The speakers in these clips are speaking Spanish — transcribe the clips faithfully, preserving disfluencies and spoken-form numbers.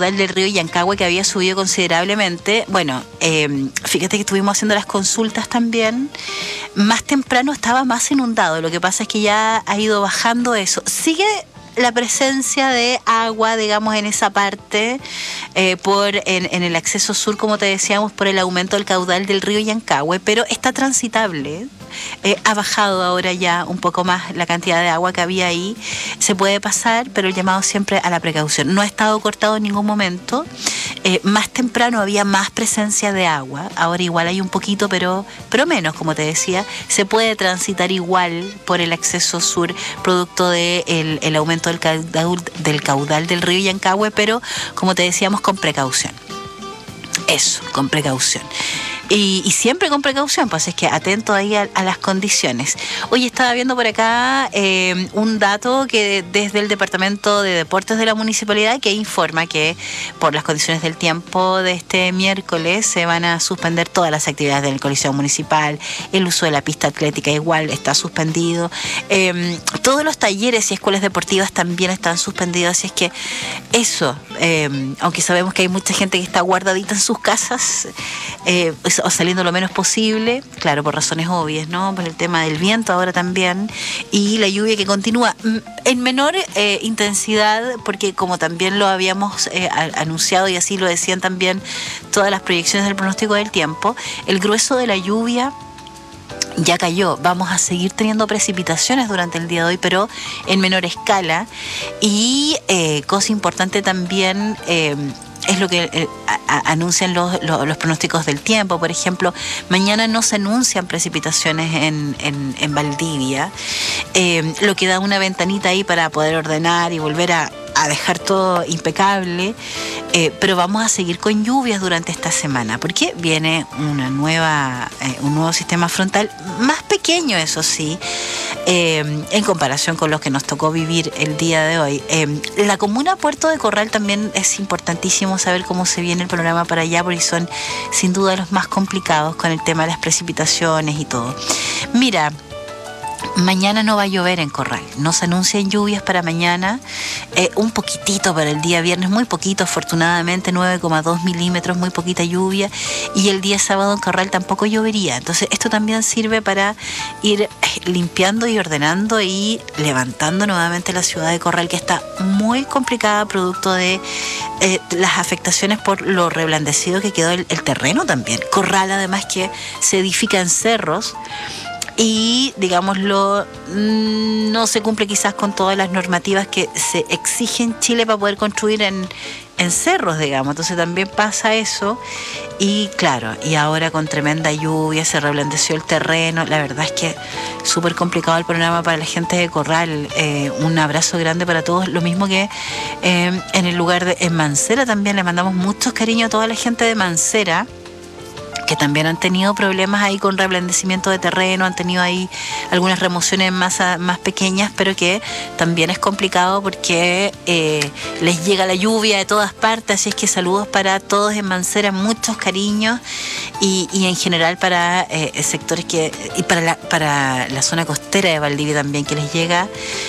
caudal del río Yancagüe, que había subido considerablemente. Bueno, eh, fíjate que estuvimos haciendo las consultas también. Más temprano estaba más inundado. Lo que pasa es que ya ha ido bajando eso. Sigue la presencia de agua, digamos, en esa parte, eh, por en, en el acceso sur, como te decíamos, por el aumento del caudal del río Yancagüe, pero está transitable. Eh, ha bajado ahora ya un poco más la cantidad de agua que había ahí. Se puede pasar, pero el llamado siempre a la precaución. No ha estado cortado en ningún momento. Eh, más temprano había más presencia de agua. Ahora igual hay un poquito, pero, pero menos, como te decía. Se puede transitar igual por el acceso sur, producto del de el aumento del caudal, del caudal del río Yancagüe, pero, como te decíamos, con precaución. Eso, con precaución. Y, y siempre con precaución, pues es que atento ahí a, a las condiciones. Hoy estaba viendo por acá eh, un dato que desde el Departamento de Deportes de la Municipalidad, que informa que por las condiciones del tiempo de este miércoles se van a suspender todas las actividades del Coliseo Municipal. El uso de la pista atlética igual está suspendido. Eh, todos los talleres y escuelas deportivas también están suspendidos, así es que eso, eh, aunque sabemos que hay mucha gente que está guardadita en sus casas, eh, o saliendo lo menos posible, claro, por razones obvias, ¿no? Por el tema del viento ahora también, y la lluvia que continúa en menor eh, intensidad, porque como también lo habíamos eh, anunciado y así lo decían también todas las proyecciones del pronóstico del tiempo, el grueso de la lluvia ya cayó. Vamos a seguir teniendo precipitaciones durante el día de hoy, pero en menor escala. Y eh, cosa importante también, eh, es lo que eh, a, anuncian los, los, los pronósticos del tiempo. Por ejemplo, mañana no se anuncian precipitaciones en, en, en Valdivia, eh, lo que da una ventanita ahí para poder ordenar y volver a, a dejar todo impecable, eh, pero vamos a seguir con lluvias durante esta semana, porque viene una nueva, eh, un nuevo sistema frontal, más pequeño eso sí, eh, en comparación con los que nos tocó vivir el día de hoy. Eh, la comuna Puerto de Corral también es importantísimo saber cómo se viene el programa para allá, porque son sin duda los más complicados con el tema de las precipitaciones y todo. Mira, mañana no va a llover en Corral, no se anuncian lluvias para mañana, eh, un poquitito para el día viernes, muy poquito, afortunadamente nueve coma dos milímetros, muy poquita lluvia, y el día sábado en Corral tampoco llovería. Entonces esto también sirve para ir limpiando y ordenando y levantando nuevamente la ciudad de Corral, que está muy complicada producto de eh, las afectaciones por lo reblandecido que quedó el, el terreno también. Corral además que se edifica en cerros, y, digámoslo, no se cumple quizás con todas las normativas que se exigen en Chile para poder construir en, en cerros, digamos. Entonces también pasa eso. Y claro, y ahora con tremenda lluvia se reblandeció el terreno. La verdad es que súper complicado el programa para la gente de Corral. Eh, un abrazo grande para todos. Lo mismo que eh, en el lugar de en Mancera también le mandamos muchos cariños a toda la gente de Mancera, que también han tenido problemas ahí con reblandecimiento de terreno, han tenido ahí algunas remociones más, más pequeñas, pero que también es complicado porque eh, les llega la lluvia de todas partes. Así es que saludos para todos en Mancera, muchos cariños, y, y en general para eh, sectores que, y para la, para la zona costera de Valdivia también, que les llega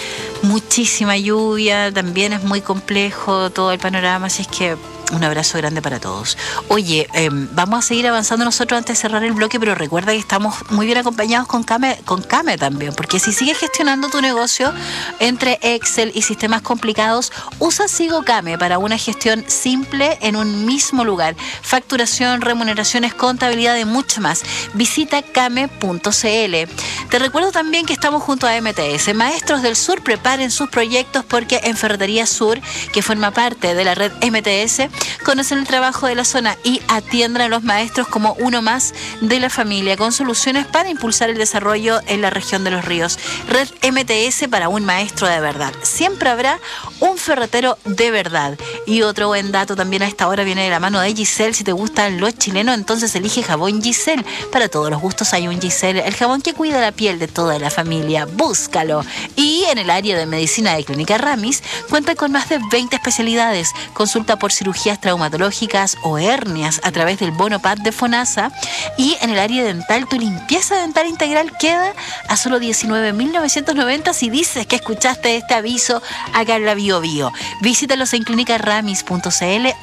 muchísima lluvia. También es muy complejo todo el panorama, así es que un abrazo grande para todos. Oye, eh, vamos a seguir avanzando nosotros antes de cerrar el bloque, pero recuerda que estamos muy bien acompañados con Kame, con Kame también, porque si sigues gestionando tu negocio entre Excel y sistemas complicados, usa Sigo Kame para una gestión simple en un mismo lugar. Facturación, remuneraciones, contabilidad y mucho más. Visita kame punto c l. Te recuerdo también que estamos junto a M T S. Maestros del Sur, preparen sus proyectos porque en Ferretería Sur, que forma parte de la red M T S, conocen el trabajo de la zona y atiendan a los maestros como uno más de la familia, con soluciones para impulsar el desarrollo en la región de los ríos. Red M T S para un maestro de verdad. Siempre habrá un ferretero de verdad. Y otro buen dato también a esta hora viene de la mano de Giselle. Si te gustan los chilenos, entonces elige jabón Giselle. Para todos los gustos hay un Giselle, el jabón que cuida la piel de toda la familia. Búscalo. Y en el área de medicina de Clínica Ramis cuenta con más de veinte especialidades. Consulta por cirugías traumatológicas o hernias a través del bono P A D de FONASA. Y en el área dental, tu limpieza dental integral queda a solo diecinueve mil novecientos noventa si dices que escuchaste este aviso acá en la Bio Bio. Visítalos en clínica ramis punto c l